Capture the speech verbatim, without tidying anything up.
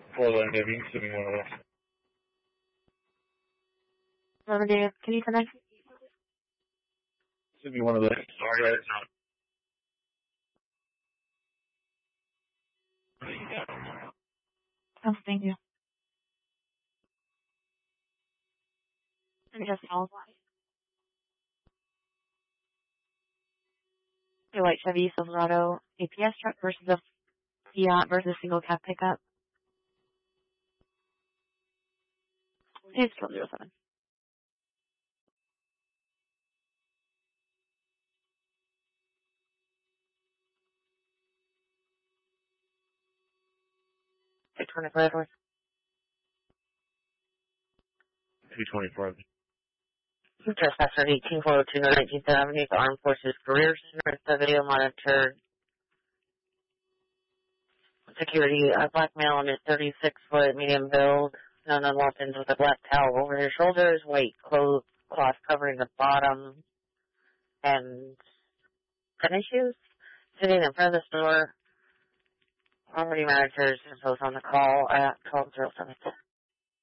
Portland, if you can send me one of those. Riverdale, can you connect? Send me one of those. Sorry, it's not. Oh, thank you. And just all a white Chevy Silverado A P S truck versus a Fiat versus single cab pickup. It's twelve oh seven. six twenty-five. two twenty-four. Trespasser eighteen four oh two nineteenth Avenue, the Armed Forces Career Center. The video monitored security. A black male on his thirty-six foot medium build. None unlocked with a black towel over his shoulders, white cloth, cloth covering the bottom, and tennis shoes. Sitting in front of the store. Property managers is both on the call at twelve oh seven.